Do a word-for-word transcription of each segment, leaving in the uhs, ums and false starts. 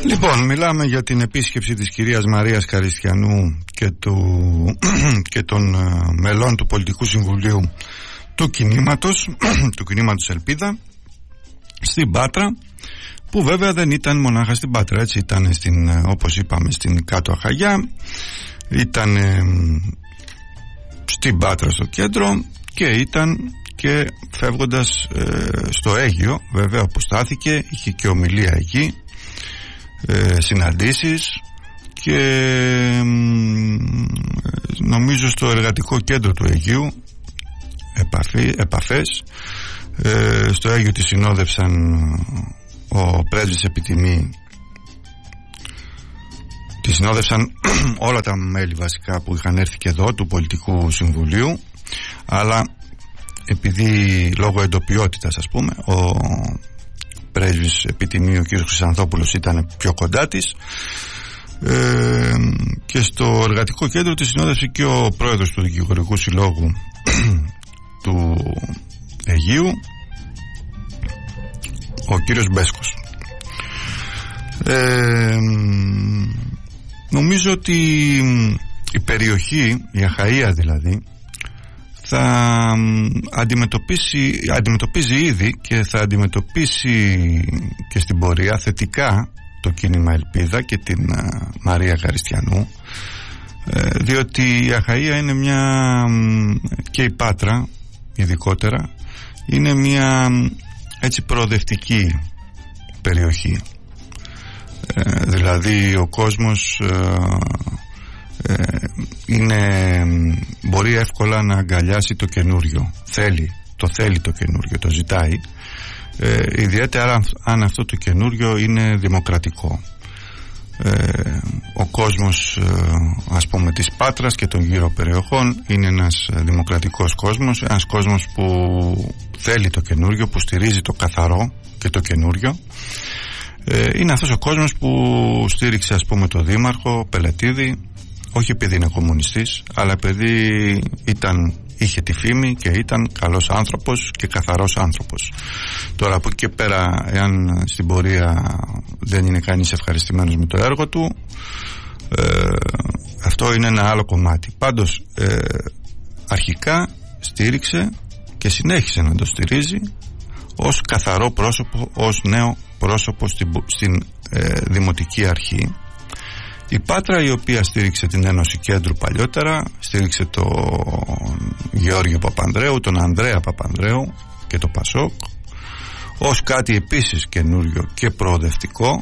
Λοιπόν, μιλάμε για την επίσκεψη της κυρίας Μαρίας Καριστιανού και, του, και των uh, μελών του Πολιτικού Συμβουλίου του κινήματος, του κινήματος Ελπίδα, στην Πάτρα, που βέβαια δεν ήταν μονάχα στην Πάτρα, έτσι, ήταν στην, όπως είπαμε, στην Κάτω Αχαγιά, ήταν ε, στην Πάτρα στο κέντρο και ήταν και φεύγοντας ε, στο Αίγυο, βέβαια, όπου στάθηκε, είχε και ομιλία εκεί, ε, συναντήσεις και ε, νομίζω στο εργατικό κέντρο του Αιγείου επαφή, επαφές ε, στο Αίγυο τη συνόδευσαν ο πρέσβης Επιτιμή, τη συνόδευσαν όλα τα μέλη βασικά που είχαν έρθει και εδώ του Πολιτικού Συμβουλίου, αλλά επειδή λόγω εντοπιότητας, ας πούμε, ο πρέσβης Επιτιμή, ο κ. Χρυσανθόπουλος, ήταν πιο κοντά της, ε, και στο εργατικό κέντρο τη συνόδευσε και ο πρόεδρος του Δικηγορικού Συλλόγου του Αιγείου, ο κύριος Μπέσκος. ε, νομίζω ότι η περιοχή, η Αχαΐα δηλαδή, θα αντιμετωπίσει, αντιμετωπίζει ήδη και θα αντιμετωπίσει και στην πορεία θετικά το κίνημα Ελπίδα και την uh, Μαρία Καριστιανού, ε, διότι η Αχαΐα είναι μια, και η Πάτρα ειδικότερα, είναι μια έτσι προοδευτική περιοχή, ε, δηλαδή ο κόσμος ε, ε, είναι, μπορεί εύκολα να αγκαλιάσει το καινούριο, θέλει, το θέλει το καινούριο, το ζητάει, ε, ιδιαίτερα αν αυτό το καινούριο είναι δημοκρατικό. Ε, ο κόσμος, ε, ας πούμε, της Πάτρας και των γύρω περιοχών είναι ένας δημοκρατικός κόσμος, ένας κόσμος που θέλει το καινούριο, που στηρίζει το καθαρό και το καινούριο. ε, είναι αυτός ο κόσμος που στήριξε, ας πούμε, το δήμαρχο Πελετίδη, όχι επειδή είναι κομμουνιστής, αλλά επειδή ήταν, είχε τη φήμη και ήταν καλός άνθρωπος και καθαρός άνθρωπος. Τώρα από εκεί και πέρα, εάν στην πορεία δεν είναι κανείς ευχαριστημένος με το έργο του, ε, αυτό είναι ένα άλλο κομμάτι. Πάντως ε, αρχικά στήριξε και συνέχισε να το στηρίζει ως καθαρό πρόσωπο, ως νέο πρόσωπο στην, στην ε, Δημοτική Αρχή. Η Πάτρα, η οποία στήριξε την Ένωση Κέντρου παλιότερα, στήριξε τον Γεώργιο Παπανδρέου, τον Ανδρέα Παπανδρέου και το Πασόκ ως κάτι επίσης καινούριο και προοδευτικό,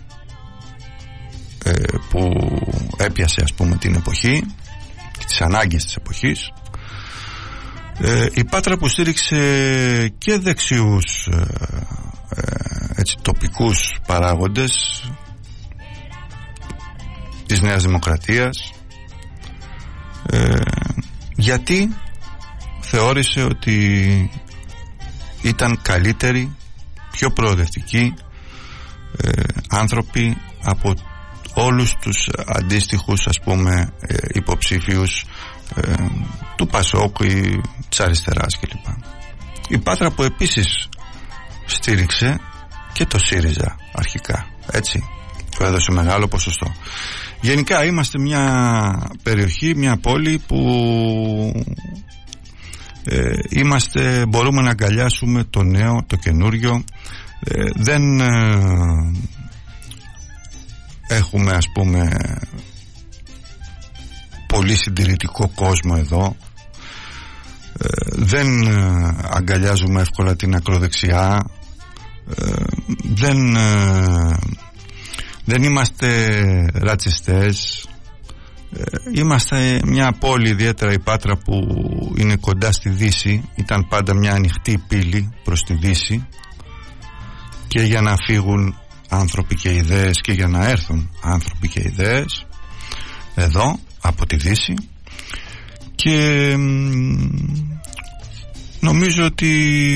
ε, που έπιασε, ας πούμε, την εποχή και τις ανάγκες της εποχής. ε, η Πάτρα που στήριξε και δεξιούς ε, ε, έτσι, τοπικούς παράγοντες της Νέας Δημοκρατίας, ε, γιατί θεώρησε ότι ήταν καλύτεροι, πιο προοδευτικοί ε, άνθρωποι από όλους τους αντίστοιχους, ας πούμε, ε, υποψήφιους ε, του Πασόκ ή της αριστεράς κλπ. Η Πάτρα που επίσης στήριξε και το ΣΥΡΙΖΑ αρχικά, έτσι, που έδωσε μεγάλο ποσοστό. Γενικά είμαστε μια περιοχή, μια πόλη που ε, είμαστε, μπορούμε να αγκαλιάσουμε το νέο, το καινούριο. ε, δεν ε, έχουμε, ας πούμε, πολύ συντηρητικό κόσμο εδώ, ε, δεν ε, αγκαλιάζουμε εύκολα την ακροδεξιά, ε, δεν ε, δεν είμαστε ρατσιστές, ε, είμαστε μια πόλη, ιδιαίτερα η Πάτρα που είναι κοντά στη Δύση, ήταν πάντα μια ανοιχτή πύλη προς τη Δύση, και για να φύγουν άνθρωποι και ιδέες και για να έρθουν άνθρωποι και ιδέες εδώ από τη Δύση. Και νομίζω ότι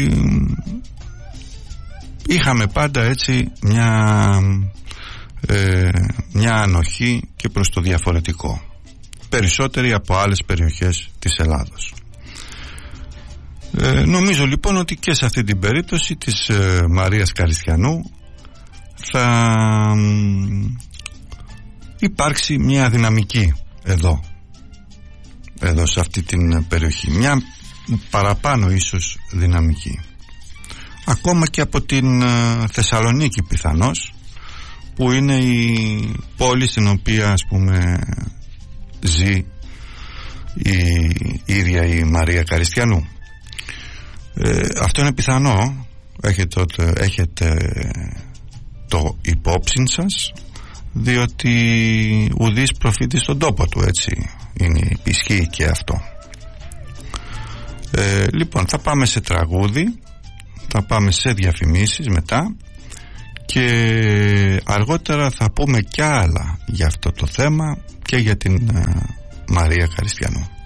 είχαμε πάντα έτσι μια ε, μια ανοχή και προς το διαφορετικό, περισσότεροι από άλλες περιοχές της Ελλάδος. ε, νομίζω λοιπόν ότι και σε αυτή την περίπτωση της ε, Μαρίας Καριστιανού θα υπάρξει μια δυναμική εδώ εδώ σε αυτή την περιοχή, μια παραπάνω ίσως δυναμική, ακόμα και από την Θεσσαλονίκη πιθανώς, που είναι η πόλη στην οποία ας πούμε ζει η, η ίδια η Μαρία Καριστιανού. ε, αυτό είναι πιθανό, έχετε, έχετε το υπόψη σας, διότι ουδής προφήτη στον τόπο του, έτσι είναι, ισχύει και αυτό. ε, λοιπόν, θα πάμε σε τραγούδι, θα πάμε σε διαφημίσεις μετά και αργότερα θα πούμε κι άλλα για αυτό το θέμα και για την uh, Μαρία Καριστιανού.